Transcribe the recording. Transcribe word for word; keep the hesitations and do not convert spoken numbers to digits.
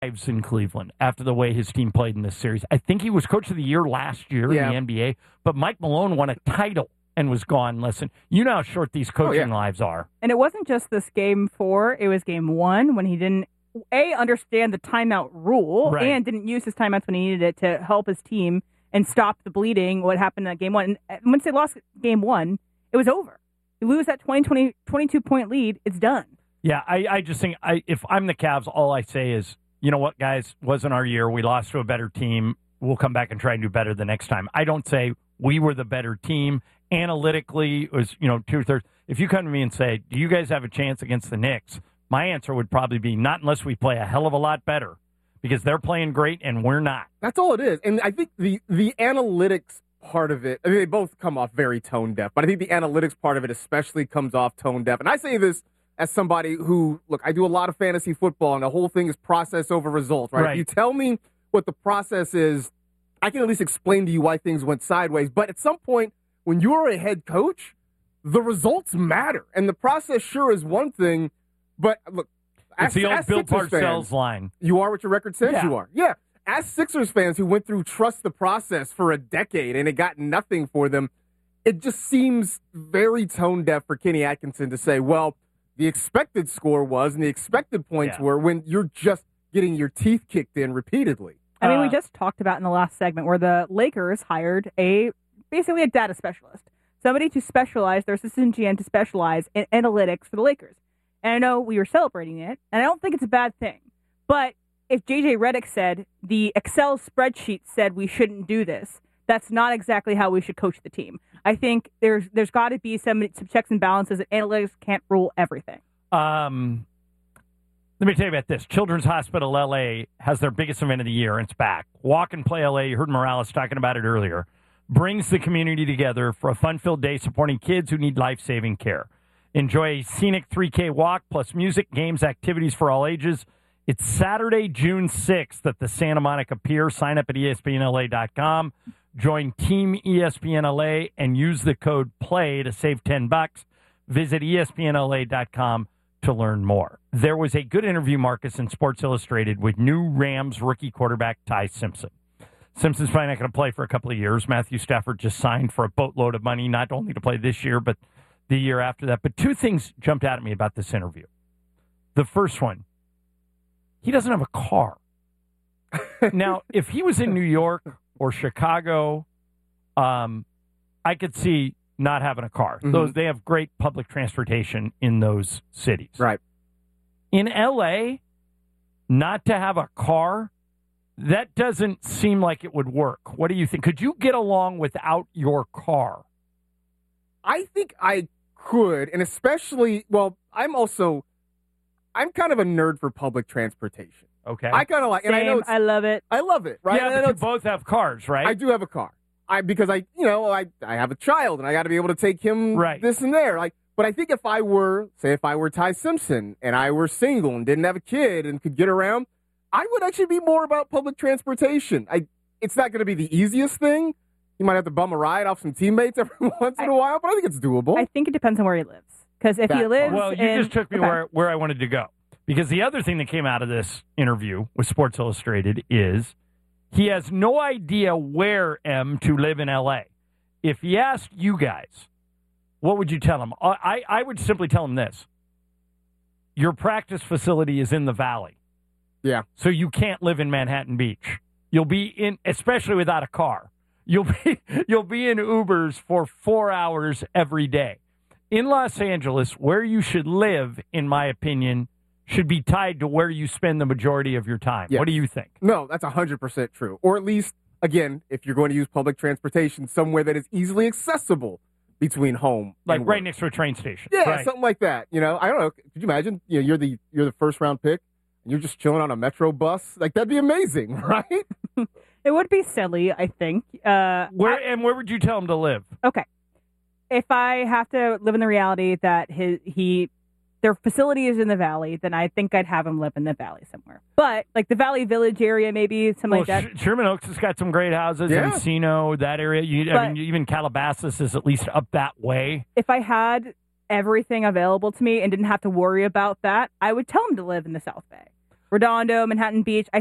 lives in Cleveland after the way his team played in this series. I think he was coach of the year last year yeah. in the N B A, but Mike Malone won a title and was gone. Listen, you know how short these coaching oh, yeah. lives are. And it wasn't just this game four. It was game one when he didn't, A, understand the timeout rule right. and didn't use his timeouts when he needed it to help his team and stop the bleeding, what happened in game one. And once they lost game one, it was over. You lose that twenty, twenty, twenty-two point lead, it's done. Yeah, I, I just think I, if I'm the Cavs, all I say is, you know what, guys, wasn't our year. We lost to a better team. We'll come back and try and do better the next time. I don't say we were the better team. Analytically, it was, you know, two-thirds. If you come to me and say, do you guys have a chance against the Knicks? My answer would probably be not unless we play a hell of a lot better because they're playing great and we're not. That's all it is. And I think the, the analytics part of it, I mean, they both come off very tone deaf, but I think the analytics part of it especially comes off tone deaf. And I say this as somebody who, look, I do a lot of fantasy football, and the whole thing is process over results, right? right? If you tell me what the process is, I can at least explain to you why things went sideways. But at some point, when you're a head coach, the results matter. And the process sure is one thing, but look, it's as, the old as Bill Sixers Parcells fans, line. You are what your record says yeah. you are. Yeah. As Sixers fans who went through trust the process for a decade and it got nothing for them, it just seems very tone deaf for Kenny Atkinson to say, well, the expected score was and the expected points yeah. were when you're just getting your teeth kicked in repeatedly. I mean, uh, we just talked about in the last segment where the Lakers hired a basically a data specialist, somebody to specialize, their assistant G M to specialize in analytics for the Lakers. And I know we were celebrating it, and I don't think it's a bad thing. But if J J Redick said the Excel spreadsheet said we shouldn't do this, that's not exactly how we should coach the team. I think there's there's got to be some some checks and balances, and analytics can't rule everything. Um, let me tell you about this. Children's Hospital L A has their biggest event of the year, and it's back. Walk and Play L A, you heard Morales talking about it earlier, brings the community together for a fun-filled day supporting kids who need life-saving care. Enjoy a scenic three K walk, plus music, games, activities for all ages. It's Saturday, June sixth at the Santa Monica Pier. Sign up at E S P N L A dot com. Join Team E S P N L A and use the code PLAY to save ten bucks. Visit E S P N L A dot com to learn more. There was a good interview, Marcus, in Sports Illustrated with new Rams rookie quarterback Ty Simpson. Simpson's probably not going to play for a couple of years. Matthew Stafford just signed for a boatload of money, not only to play this year, but the year after that. But two things jumped out at me about this interview. The first one, he doesn't have a car. Now, if he was in New York or Chicago, um, I could see not having a car. Mm-hmm. Those they have great public transportation in those cities. Right. In L A, not to have a car, that doesn't seem like it would work. What do you think? Could you get along without your car? I think I could, and especially, well, I'm also, I'm kind of a nerd for public transportation. Okay. I kind of like, and Same, I know it's, I love it. I love it, right? Yeah, but you both have cars, right? I do have a car. I because I, you know, I I have a child, and I got to be able to take him right. this and there. Like, but I think if I were, say, if I were Ty Simpson and I were single and didn't have a kid and could get around, I would actually be more about public transportation. I, it's not going to be the easiest thing. You might have to bum a ride off some teammates every once in I, a while, but I think it's doable. I think it depends on where he lives. Because if that he lives, well, you in, just took me okay. where where I wanted to go. Because the other thing that came out of this interview with Sports Illustrated is he has no idea where, M, to live in L A. If he asked you guys, what would you tell him? I, I would simply tell him this. Your practice facility is in the Valley. Yeah. So you can't live in Manhattan Beach. You'll be in, especially without a car, you'll be you'll be in Ubers for four hours every day. In Los Angeles, where you should live, in my opinion, should be tied to where you spend the majority of your time. Yes. What do you think? No, that's one hundred percent true. Or at least, again, if you're going to use public transportation, somewhere that is easily accessible between home like and right work. next to a train station. Yeah, right. something like that. You know, I don't know. Could you imagine? You know, you're the you're the first round pick, and you're just chilling on a metro bus. Like that'd be amazing, right? It would be silly, I think. Uh, where I, and where would you tell him to live? Okay, if I have to live in the reality that his he. their facility is in the Valley, then I think I'd have him live in the Valley somewhere. But, like the Valley Village area, maybe, something well, like that. Sh- Sherman Oaks has got some great houses. Yeah. Encino, that area. You, But, I mean, even Calabasas is at least up that way. If I had everything available to me and didn't have to worry about that, I would tell him to live in the South Bay. Redondo, Manhattan Beach. I